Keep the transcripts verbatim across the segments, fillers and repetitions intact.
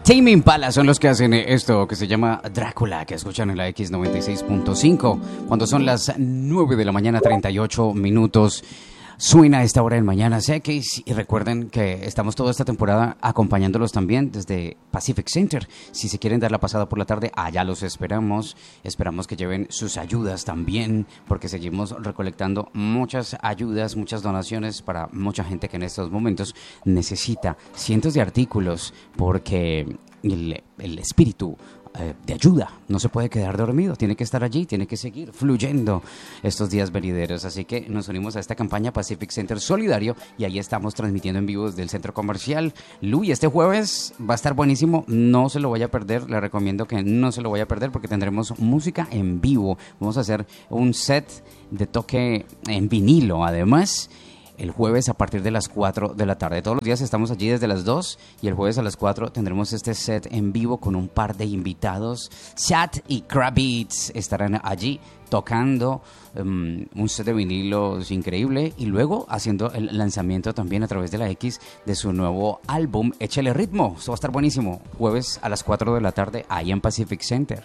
Tame Impala son los que hacen esto que se llama Drácula, que escuchan en la X noventa y seis punto cinco. Cuando son las nueve de la mañana, treinta y ocho minutos, suena a esta hora del mañana X. Y recuerden que estamos toda esta temporada acompañándolos también desde Pacific Center. Si se quieren dar la pasada por la tarde, allá los esperamos. Esperamos que lleven sus ayudas también, porque seguimos recolectando muchas ayudas, muchas donaciones para mucha gente que en estos momentos necesita cientos de artículos, porque el, el espíritu eh, de ayuda no se puede quedar dormido, tiene que estar allí, tiene que seguir fluyendo estos días venideros. Así que nos unimos a esta campaña Pacific Center Solidario y ahí estamos transmitiendo en vivo desde el centro comercial. Luis, este jueves va a estar buenísimo, no se lo vaya a perder, le recomiendo que no se lo vaya a perder porque tendremos música en vivo. Vamos a hacer un set de toque en vinilo, además el jueves a partir de las cuatro de la tarde. Todos los días estamos allí desde las dos y el jueves a las cuatro tendremos este set en vivo con un par de invitados. Chat y Kravitz estarán allí tocando um, un set de vinilos increíble y luego haciendo el lanzamiento también a través de la X de su nuevo álbum Échale Ritmo. Eso va a estar buenísimo. Jueves a las cuatro de la tarde ahí en Pacific Center.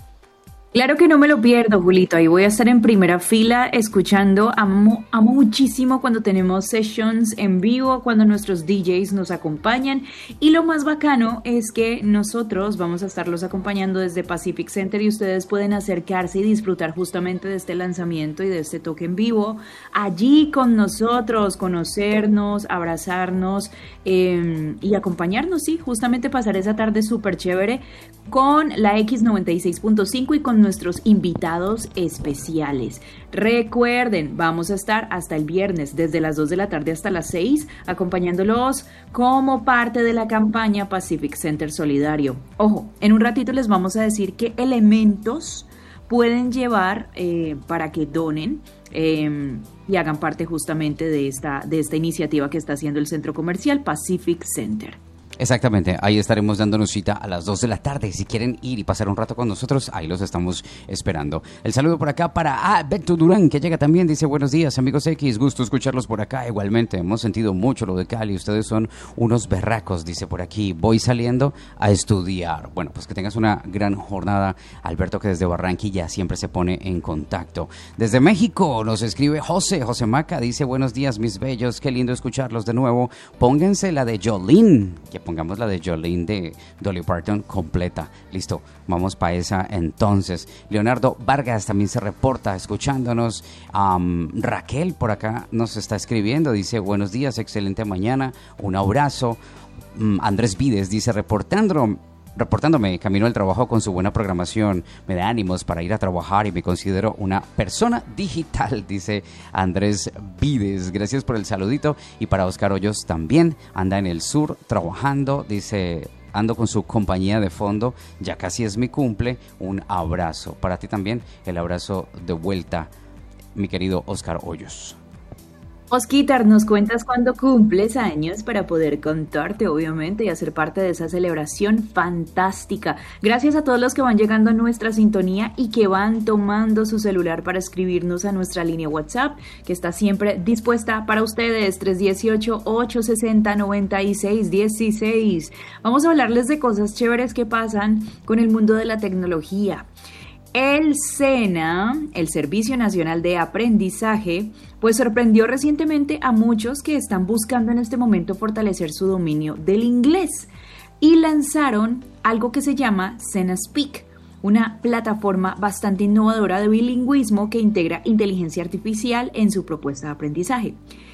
Claro que no me lo pierdo, Julito. Ahí voy a estar en primera fila escuchando. Amo, amo muchísimo cuando tenemos sessions en vivo, cuando nuestros D Js nos acompañan. Y lo más bacano es que nosotros vamos a estarlos acompañando desde Pacific Center y ustedes pueden acercarse y disfrutar justamente de este lanzamiento y de este toque en vivo. Allí con nosotros, conocernos, abrazarnos eh, y acompañarnos, sí, justamente pasar esa tarde súper chévere con la X noventa y seis punto cinco y con nuestros invitados especiales. Recuerden, vamos a estar hasta el viernes desde las dos de la tarde hasta las seis, acompañándolos como parte de la campaña Pacific Center Solidario. Ojo, en un ratito les vamos a decir qué elementos pueden llevar eh, para que donen eh, y hagan parte justamente de esta, de esta iniciativa que está haciendo el centro comercial Pacific Center. Exactamente, ahí estaremos dándonos cita a las dos de la tarde. Si quieren ir y pasar un rato con nosotros, ahí los estamos esperando. El saludo por acá para ah, Beto Durán, que llega también, dice buenos días amigos X, gusto escucharlos por acá. Igualmente, hemos sentido mucho lo de Cali, ustedes son unos berracos, dice por aquí, voy saliendo a estudiar. Bueno, pues que tengas una gran jornada, Alberto, que desde Barranquilla siempre se pone en contacto. Desde México nos escribe José, José Maca, dice buenos días mis bellos, qué lindo escucharlos de nuevo. Pónganse la de Jolene, que pongamos la de Jolene de Dolly Parton completa. Listo, vamos para esa entonces. Leonardo Vargas también se reporta escuchándonos. Um, Raquel por acá nos está escribiendo, dice buenos días, excelente mañana, un abrazo. Um, Andrés Vides dice reportando reportándome camino al trabajo con su buena programación, me da ánimos para ir a trabajar y me considero una persona digital, dice Andrés Vides. Gracias por el saludito. Y para Oscar Hoyos también, anda en el sur trabajando, dice ando con su compañía de fondo, ya casi es mi cumple, un abrazo. Para ti también, el abrazo de vuelta, mi querido Oscar Hoyos. Osquitar, nos cuentas cuándo cumples años para poder contarte, obviamente, y hacer parte de esa celebración fantástica. Gracias a todos los que van llegando a nuestra sintonía y que van tomando su celular para escribirnos a nuestra línea WhatsApp, que está siempre dispuesta para ustedes, tres uno ocho, ocho seis cero, nueve seis uno seis. Vamos a hablarles de cosas chéveres que pasan con el mundo de la tecnología. El SENA, el Servicio Nacional de Aprendizaje, pues sorprendió recientemente a muchos que están buscando en este momento fortalecer su dominio del inglés y lanzaron algo que se llama SENA Speak, una plataforma bastante innovadora de bilingüismo que integra inteligencia artificial en su propuesta de aprendizaje.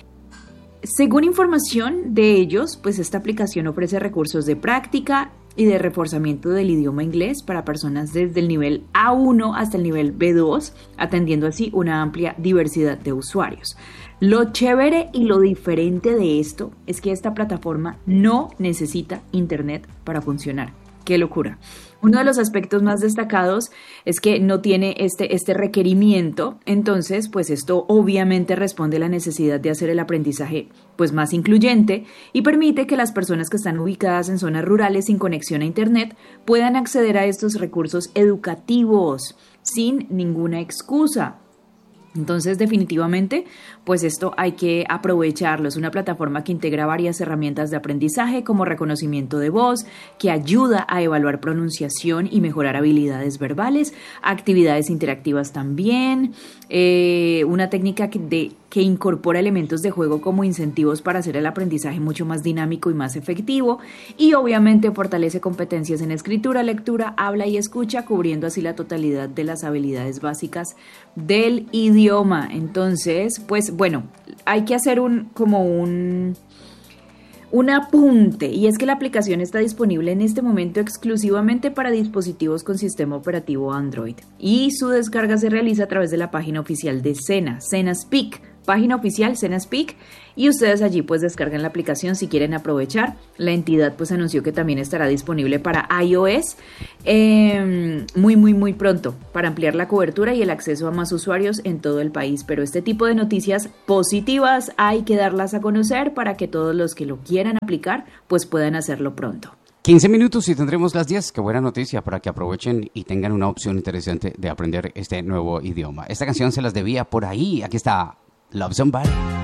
Según información de ellos, pues esta aplicación ofrece recursos de práctica y de reforzamiento del idioma inglés para personas desde el nivel A uno hasta el nivel B dos, atendiendo así una amplia diversidad de usuarios. Lo chévere y lo diferente de esto es que esta plataforma no necesita internet para funcionar. ¡Qué locura! Uno de los aspectos más destacados es que no tiene este, este requerimiento, entonces pues esto obviamente responde a la necesidad de hacer el aprendizaje pues más incluyente y permite que las personas que están ubicadas en zonas rurales sin conexión a internet puedan acceder a estos recursos educativos sin ninguna excusa. Entonces, definitivamente, pues esto hay que aprovecharlo. Es una plataforma que integra varias herramientas de aprendizaje como reconocimiento de voz, que ayuda a evaluar pronunciación y mejorar habilidades verbales, actividades interactivas también, eh, una técnica que, de, que incorpora elementos de juego como incentivos para hacer el aprendizaje mucho más dinámico y más efectivo, y obviamente fortalece competencias en escritura, lectura, habla y escucha, cubriendo así la totalidad de las habilidades básicas del idioma. Idioma. Entonces, pues bueno, hay que hacer un como un un apunte, y es que la aplicación está disponible en este momento exclusivamente para dispositivos con sistema operativo Android, y su descarga se realiza a través de la página oficial de Sena, Sena Speak, página oficial Sena Speak, y ustedes allí pues descargan la aplicación si quieren aprovechar. La entidad pues anunció que también estará disponible para iOS eh, muy muy muy pronto, para ampliar la cobertura y el acceso a más usuarios en todo el país. Pero este tipo de noticias positivas hay que darlas a conocer para que todos los que lo quieran aplicar pues puedan hacerlo pronto. quince minutos y tendremos las diez. Qué buena noticia para que aprovechen y tengan una opción interesante de aprender este nuevo idioma. Esta canción se las debía por ahí. Aquí está Love Somebody.